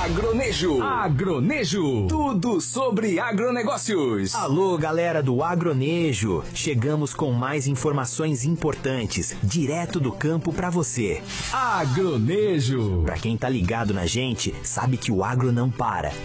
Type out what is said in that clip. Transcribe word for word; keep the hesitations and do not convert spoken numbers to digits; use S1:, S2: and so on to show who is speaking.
S1: Agronejo. Agronejo. Tudo sobre agronegócios.
S2: Alô, galera do Agronejo. Chegamos com mais informações importantes, direto do campo pra você.
S1: Agronejo.
S2: Pra quem tá ligado na gente, sabe que o agro não para.